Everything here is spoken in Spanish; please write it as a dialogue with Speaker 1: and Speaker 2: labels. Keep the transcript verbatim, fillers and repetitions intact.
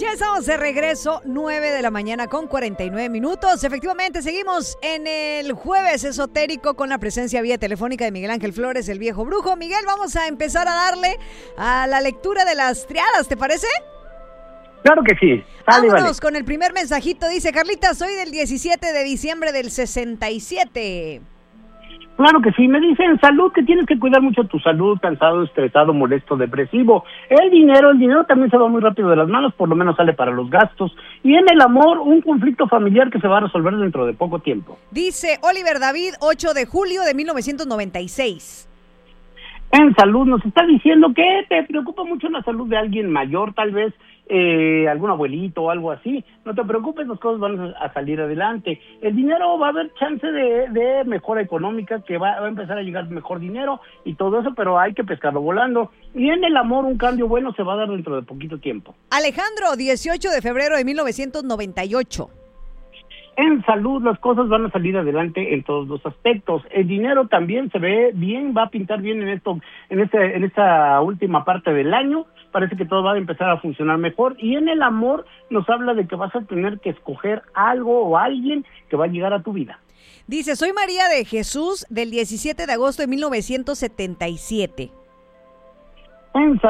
Speaker 1: Ya estamos de regreso, nueve de la mañana con cuarenta y nueve minutos. Efectivamente, seguimos en el jueves esotérico con la presencia vía telefónica de Miguel Ángel Flores, el viejo brujo. Miguel, vamos a empezar a darle a la lectura de las triadas, ¿te parece?
Speaker 2: Claro que sí.
Speaker 1: Vale, Vámonos vale. con el primer mensajito. Dice, Carlita, soy del diecisiete de diciembre del sesenta y siete.
Speaker 2: Claro que sí, me dicen salud, que tienes que cuidar mucho tu salud, cansado, estresado, molesto, depresivo. El dinero, el dinero también se va muy rápido de las manos, por lo menos sale para los gastos. Y en el amor, un conflicto familiar que se va a resolver dentro de poco tiempo.
Speaker 1: Dice Oliver David, ocho de julio de mil novecientos noventa y seis.
Speaker 2: En salud nos está diciendo que te preocupa mucho la salud de alguien mayor, tal vez eh, algún abuelito o algo así. No te preocupes, las cosas van a salir adelante. El dinero, va a haber chance de, de mejora económica, que va, va a empezar a llegar mejor dinero y todo eso, pero hay que pescarlo volando. Y en el amor, un cambio bueno se va a dar dentro de poquito tiempo.
Speaker 1: Alejandro, dieciocho de febrero de mil novecientos noventa y ocho.
Speaker 2: En salud las cosas van a salir adelante en todos los aspectos. El dinero también se ve bien, va a pintar bien en esto, en este, en esta última parte del año. Parece que todo va a empezar a funcionar mejor. Y en el amor nos habla de que vas a tener que escoger algo o alguien que va a llegar a tu vida.
Speaker 1: Dice, soy María de Jesús del diecisiete de agosto de mil novecientos setenta y siete.
Speaker 2: En salud